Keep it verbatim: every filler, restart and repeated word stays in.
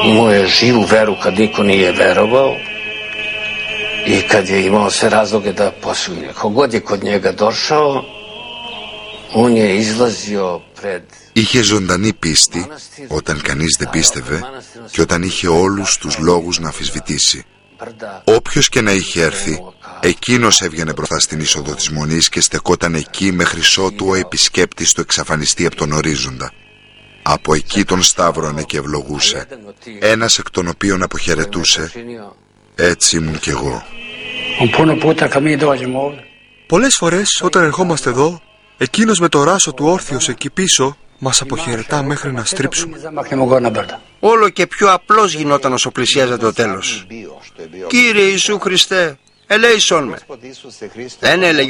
Imao je živu veru kad niko nije verovao i kad je imao sve razloge da poslugne. Kogod je kod njega došao, on je izlazio pred... Είχε ζωντανή πίστη όταν κανείς δεν πίστευε και όταν είχε όλους τους λόγους να αμφισβητήσει. Όποιος και να είχε έρθει, εκείνος έβγαινε μπροστά στην είσοδο της μονής και στεκόταν εκεί μέχρι ότου ο επισκέπτης του εξαφανιστεί από τον ορίζοντα. Από εκεί τον σταύρωνε και ευλογούσε, ένας εκ των οποίων αποχαιρετούσε. Έτσι ήμουν κι εγώ. Πολλές φορές όταν ερχόμαστε εδώ, εκείνος με το ράσο του όρθιος εκεί πίσω μας αποχαιρετά μέχρι να στρίψουμε. Όλο και πιο απλός γινόταν όσο πλησιάζεται το τέλος. Κύριε Ιησού Χριστέ, ελέησόν με. Δεν έλεγε